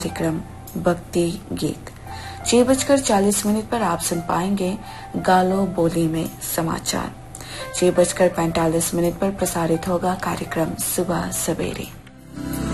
कार्यक्रम भक्ति गीत। 6:40 पर आप सुन पाएंगे गालो बोली में समाचार। 6:45 पर प्रसारित होगा कार्यक्रम सुबह सवेरे।